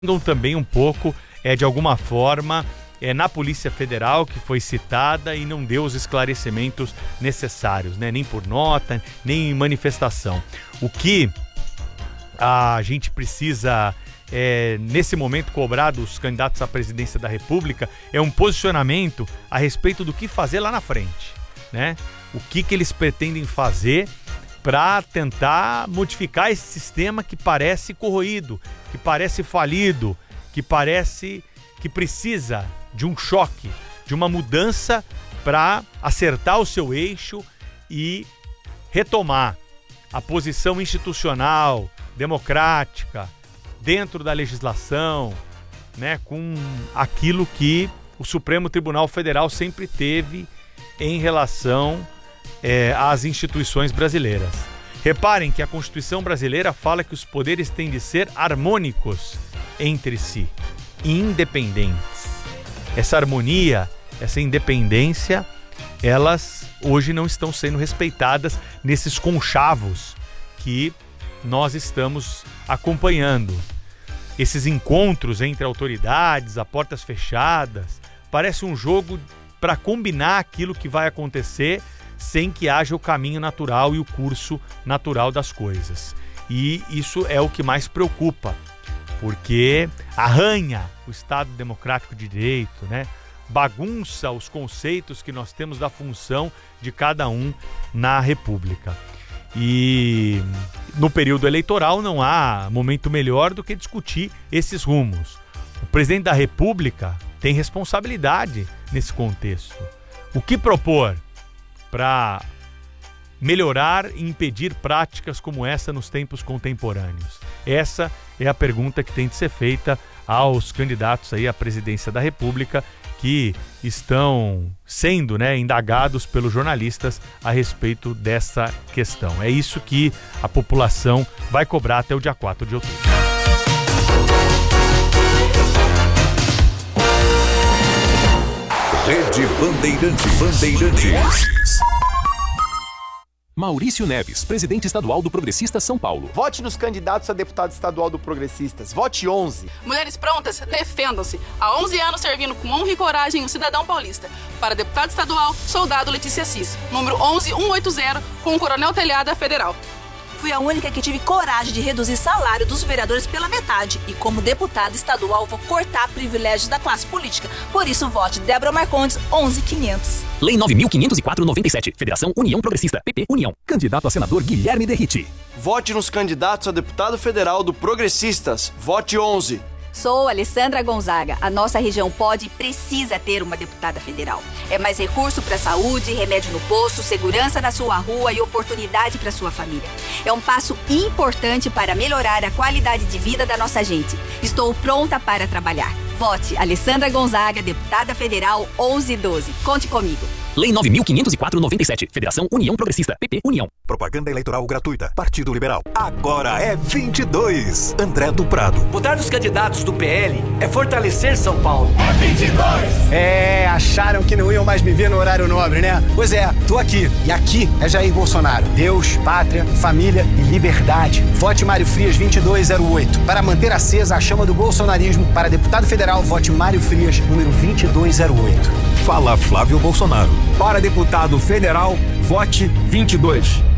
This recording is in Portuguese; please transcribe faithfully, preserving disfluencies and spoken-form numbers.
também um pouco, é, de alguma forma, é, na Polícia Federal, que foi citada e não deu os esclarecimentos necessários, né? Nem por nota, nem em manifestação. O que a gente precisa, é, nesse momento, cobrar dos candidatos à presidência da República é um posicionamento a respeito do que fazer lá na frente, né? O que, que eles pretendem fazer para tentar modificar esse sistema que parece corroído, que parece falido, que parece que precisa de um choque, de uma mudança para acertar o seu eixo e retomar a posição institucional, democrática, dentro da legislação, né, com aquilo que o Supremo Tribunal Federal sempre teve em relação É, às instituições brasileiras. Reparem que a Constituição brasileira fala que os poderes têm de ser harmônicos entre si, independentes. Essa harmonia, essa independência, elas hoje não estão sendo respeitadas nesses conchavos que nós estamos acompanhando. Esses encontros entre autoridades, a portas fechadas, parece um jogo para combinar aquilo que vai acontecer sem que haja o caminho natural e o curso natural das coisas. E isso é o que mais preocupa, porque arranha o Estado Democrático de Direito, né? Bagunça os conceitos que nós temos da função de cada um na República. E no período eleitoral não há momento melhor do que discutir esses rumos. O presidente da República tem responsabilidade nesse contexto. O que propor para melhorar e impedir práticas como essa nos tempos contemporâneos? Essa é a pergunta que tem de ser feita aos candidatos aí à presidência da República, que estão sendo, né, indagados pelos jornalistas a respeito dessa questão. É isso que a população vai cobrar até o dia quatro de outubro. Rede Bandeirantes. Bandeirantes. Maurício Neves, presidente estadual do Progressistas São Paulo. Vote nos candidatos a deputado estadual do Progressistas. Vote onze. Mulheres prontas, defendam-se. Há onze anos servindo com honra e coragem o cidadão paulista. Para deputado estadual, soldado Letícia Assis, número onze mil cento e oitenta, com o Coronel Telhada Federal. Fui a única que tive coragem de reduzir salário dos vereadores pela metade. E como deputada estadual, vou cortar privilégios da classe política. Por isso, vote Débora Marcondes, onze mil e quinhentos. Lei nove mil quinhentos e quatro, noventa e sete. Federação União Progressista. P P União. Candidato a senador Guilherme Derriti. Vote nos candidatos a deputado federal do Progressistas. Vote onze. Sou Alessandra Gonzaga. A nossa região pode e precisa ter uma deputada federal. É mais recurso para a saúde, remédio no posto, segurança na sua rua e oportunidade para sua família. É um passo importante para melhorar a qualidade de vida da nossa gente. Estou pronta para trabalhar. Vote Alessandra Gonzaga, deputada federal onze doze. Conte comigo. Lei nove mil quinhentos e quatro, noventa e sete. Federação União Progressista. P P União. Propaganda eleitoral gratuita. Partido Liberal. Agora é vinte e dois. André do Prado. Votar nos candidatos do P L é fortalecer São Paulo. É vinte e dois! É, acharam que não iam mais me ver no horário nobre, né? Pois é, tô aqui. E aqui é Jair Bolsonaro. Deus, pátria, família e liberdade. Vote Mário Frias vinte e dois zero oito. Para manter acesa a chama do bolsonarismo, para deputado federal, vote Mário Frias, número vinte e dois zero oito. Fala Flávio Bolsonaro. Para deputado federal, vote vinte e dois.